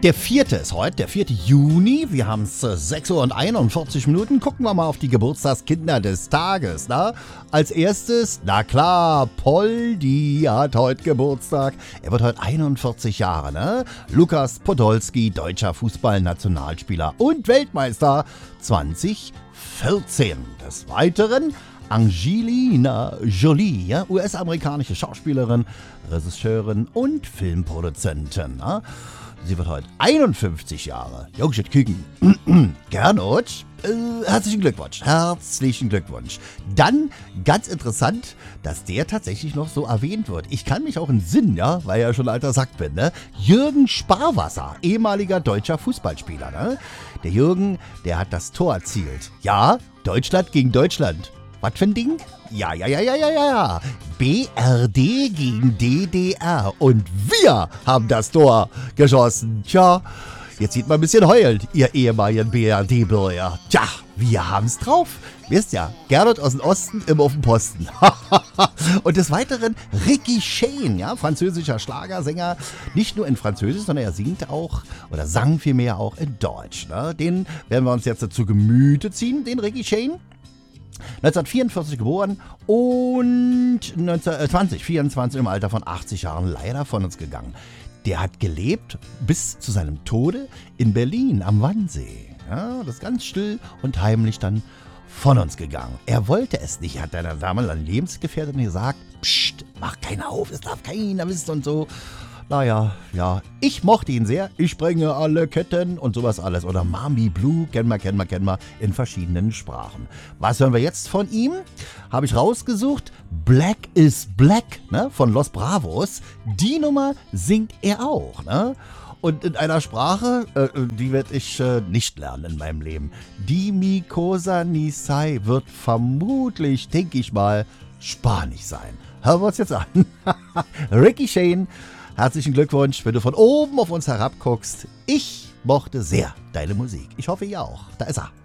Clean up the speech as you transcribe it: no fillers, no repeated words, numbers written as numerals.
Der 4. ist heute, der 4. Juni. Wir haben es 6 Uhr und 41 Minuten. Gucken wir mal auf die Geburtstagskinder des Tages. Na? Als erstes, na klar, Poldi hat heute Geburtstag. Er wird heute 41 Jahre. Ne? Lukas Podolski, deutscher Fußballnationalspieler und Weltmeister 2014. Des Weiteren Angelina Jolie, ja? US-amerikanische Schauspielerin, Regisseurin und Filmproduzentin. Na? Sie wird heute 51 Jahre. Jungschit Küken. Gernot, herzlichen Glückwunsch. Herzlichen Glückwunsch. Dann, ganz interessant, dass der tatsächlich noch so erwähnt wird. Ich kann mich auch entsinnen, ja, weil ich ja schon alter Sack bin, ne? Jürgen Sparwasser, ehemaliger deutscher Fußballspieler, ne? Der Jürgen, der hat das Tor erzielt. Ja, Deutschland gegen Deutschland. Was für ein Ding? Ja. BRD gegen DDR. Und wir haben das Tor geschossen. Tja, jetzt sieht man ein bisschen heulend, ihr ehemaligen BRD-Bürger. Tja, wir haben's drauf. Wisst ja, Gernot aus dem Osten, immer auf dem Posten. Und des Weiteren Ricky Shane, ja, französischer Schlagersänger. Nicht nur in Französisch, sondern er singt auch, oder sang vielmehr auch in Deutsch. Ne? Den werden wir uns jetzt zu Gemüte ziehen, den Ricky Shane. 1944 geboren und 2024 im Alter von 80 Jahren leider von uns gegangen. Der hat gelebt bis zu seinem Tode in Berlin am Wannsee. Ja, das ist ganz still und heimlich dann von uns gegangen. Er wollte es nicht, hat deiner damaligen Lebensgefährtin gesagt, psst, mach keiner auf, es darf keiner wissen und so. Naja, ja, ich mochte ihn sehr. Ich sprenge alle Ketten und sowas alles. Oder Mami Blue, kennen wir in verschiedenen Sprachen. Was hören wir jetzt von ihm? Habe ich rausgesucht. Black is Black, ne, von Los Bravos. Die Nummer singt er auch, ne? Und in einer Sprache, die werde ich nicht lernen in meinem Leben. Die Mi Cosa Ni Sai wird vermutlich, denke ich mal, Spanisch sein. Hören wir uns jetzt an. Ricky Shane. Herzlichen Glückwunsch, wenn du von oben auf uns herabguckst. Ich mochte sehr deine Musik. Ich hoffe, ihr auch. Da ist er.